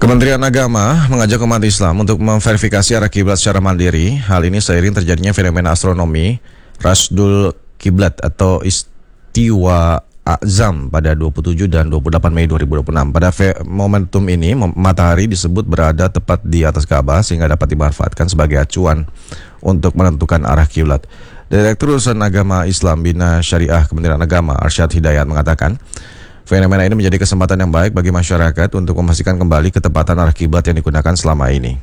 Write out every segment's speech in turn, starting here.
Kementerian Agama mengajak umat Islam untuk memverifikasi arah kiblat secara mandiri. Hal ini seiring terjadinya fenomena astronomi Rasdul Kiblat atau Istiwa Azam pada 27 dan 28 Mei 2026. Pada momentum ini, matahari disebut berada tepat di atas Ka'bah sehingga dapat dimanfaatkan sebagai acuan untuk menentukan arah kiblat. Direktur Urusan Agama Islam Bina Syariah Kementerian Agama Arsyad Hidayat mengatakan, fenomena ini menjadi kesempatan yang baik bagi masyarakat untuk memastikan kembali ketepatan arah kiblat yang digunakan selama ini.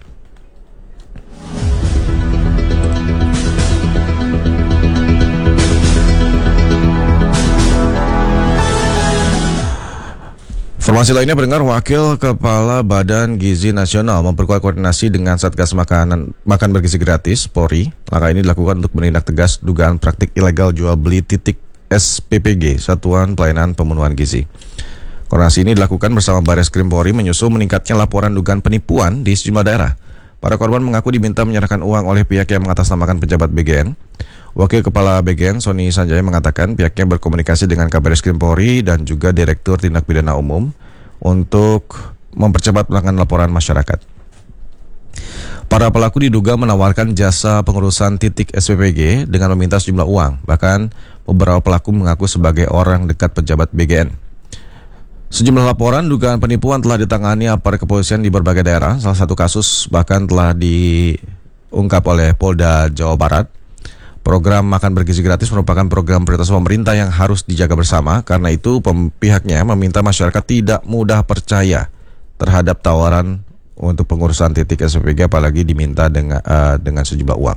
Informasi lainnya, pendengar, Wakil Kepala Badan Gizi Nasional memperkuat koordinasi dengan Satgas Makan Bergizi Gratis Polri. Langkah ini dilakukan untuk menindak tegas dugaan praktik ilegal jual beli titik SPPG, Satuan Pelayanan Pemenuhan Gizi. Koordinasi ini dilakukan bersama Bareskrim Polri menyusul meningkatnya laporan dugaan penipuan di sejumlah daerah. Para korban mengaku diminta menyerahkan uang oleh pihak yang mengatasnamakan pejabat BGN. Wakil Kepala BGN Sony Sanjaya mengatakan pihaknya berkomunikasi dengan Kabareskrim Polri dan juga Direktur Tindak Pidana Umum untuk mempercepat penanganan laporan masyarakat. Para pelaku diduga menawarkan jasa pengurusan titik SPPG dengan meminta sejumlah uang. Bahkan beberapa pelaku mengaku sebagai orang dekat pejabat BGN. Sejumlah laporan dugaan penipuan telah ditangani aparat kepolisian di berbagai daerah. Salah satu kasus bahkan telah diungkap oleh Polda Jawa Barat. Program Makan Bergizi Gratis merupakan program prioritas pemerintah yang harus dijaga bersama. Karena itu pihaknya meminta masyarakat tidak mudah percaya terhadap tawaran untuk pengurusan titik SPPG, apalagi diminta dengan sejumlah uang.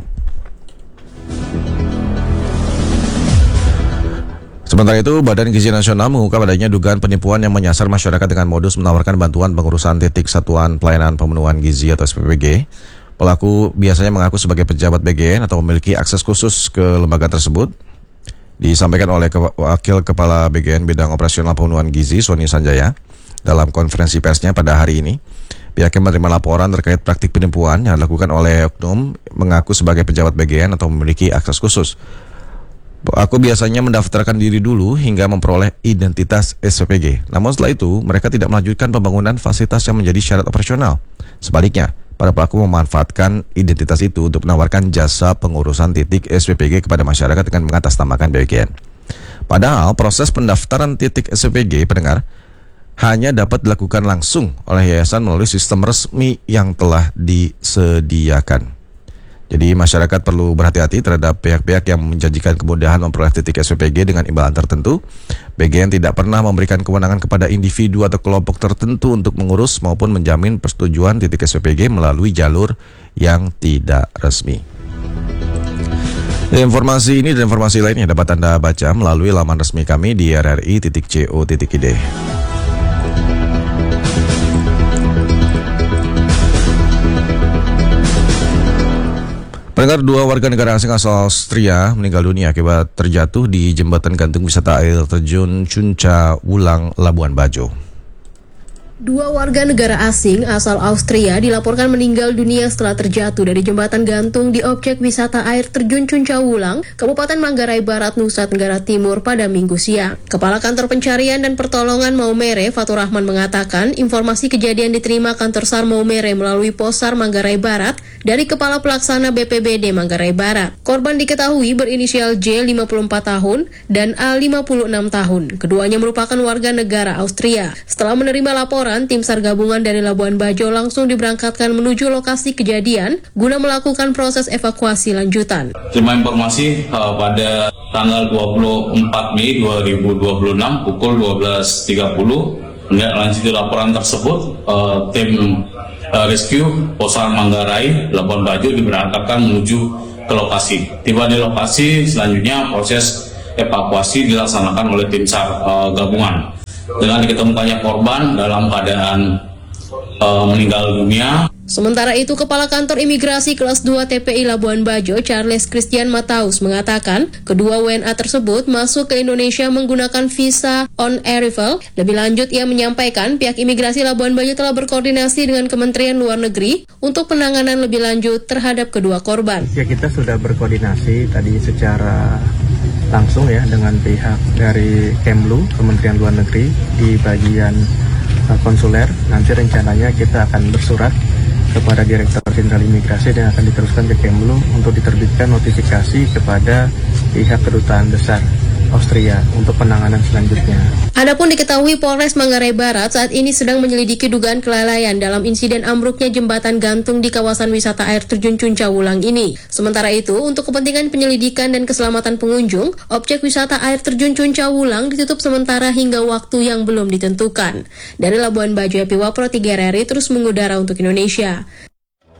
Sementara itu, Badan Gizi Nasional mengungkap adanya dugaan penipuan yang menyasar masyarakat dengan modus menawarkan bantuan pengurusan titik Satuan Pelayanan Pemenuhan Gizi atau SPPG. Pelaku biasanya mengaku sebagai pejabat BGN atau memiliki akses khusus ke lembaga tersebut. Disampaikan oleh Wakil Kepala BGN Bidang Operasional Pemenuhan Gizi, Sony Sanjaya, dalam konferensi persnya pada hari ini. Pihaknya menerima laporan terkait praktik penipuan yang dilakukan oleh oknum mengaku sebagai pejabat BGN atau memiliki akses khusus. Aku biasanya mendaftarkan diri dulu hingga memperoleh identitas SPPG. Namun setelah itu, mereka tidak melanjutkan pembangunan fasilitas yang menjadi syarat operasional. Sebaliknya, para pelaku memanfaatkan identitas itu untuk menawarkan jasa pengurusan titik SPPG kepada masyarakat dengan mengatasnamakan BGN. Padahal proses pendaftaran titik SPPG, pendengar, hanya dapat dilakukan langsung oleh yayasan melalui sistem resmi yang telah disediakan. Jadi masyarakat perlu berhati-hati terhadap pihak-pihak yang menjanjikan kemudahan memperoleh titik SPPG dengan imbalan tertentu. BGN tidak pernah memberikan kewenangan kepada individu atau kelompok tertentu untuk mengurus maupun menjamin persetujuan titik SPPG melalui jalur yang tidak resmi. Informasi ini dan informasi lainnya dapat Anda baca melalui laman resmi kami di rri.co.id. Pendengar, 2 warga negara asing asal Austria meninggal dunia akibat terjatuh di jembatan gantung wisata air terjun Cunca Wulang, Labuan Bajo. 2 warga negara asing asal Austria dilaporkan meninggal dunia setelah terjatuh dari jembatan gantung di objek wisata air terjun Cunca Wulang, Kabupaten Manggarai Barat, Nusa Tenggara Timur pada Minggu siang. Kepala Kantor Pencarian dan Pertolongan Maumere, Fatur Rahman, mengatakan informasi kejadian diterima Kantor SAR Maumere melalui Posar Manggarai Barat dari Kepala Pelaksana BPBD Manggarai Barat. Korban diketahui berinisial J 54 tahun dan A 56 tahun. Keduanya merupakan warga negara Austria. Setelah menerima laporan, tim SAR gabungan dari Labuan Bajo langsung diberangkatkan menuju lokasi kejadian guna melakukan proses evakuasi lanjutan. Terima informasi pada tanggal 24 Mei 2026 pukul 12.30. Lanjut laporan tersebut, tim rescue Posar Manggarai Labuan Bajo diberangkatkan menuju ke lokasi. Tiba di lokasi, selanjutnya proses evakuasi dilaksanakan oleh tim SAR gabungan. Dengan diketemukannya korban dalam keadaan meninggal dunia. Sementara itu, Kepala Kantor Imigrasi Kelas 2 TPI Labuan Bajo, Charles Christian Mataus, mengatakan kedua WNA tersebut masuk ke Indonesia menggunakan visa on arrival. Lebih lanjut, ia menyampaikan pihak imigrasi Labuan Bajo telah berkoordinasi dengan Kementerian Luar Negeri untuk penanganan lebih lanjut terhadap kedua korban. Ya, kita sudah berkoordinasi tadi secara langsung ya dengan pihak dari Kemlu, Kementerian Luar Negeri di bagian konsuler. Nanti rencananya kita akan bersurat kepada Direktur Jenderal Imigrasi dan akan diteruskan ke Kemlu untuk diterbitkan notifikasi kepada pihak Kedutaan Besar Austria untuk penanganan selanjutnya. Adapun diketahui Polres Manggarai Barat saat ini sedang menyelidiki dugaan kelalaian dalam insiden ambruknya jembatan gantung di kawasan wisata air terjun Cuncawulang ini. Sementara itu, untuk kepentingan penyelidikan dan keselamatan pengunjung, objek wisata air terjun Cuncawulang ditutup sementara hingga waktu yang belum ditentukan. Dari Labuan Bajo, Epi Wapro 3 RRI terus mengudara untuk Indonesia.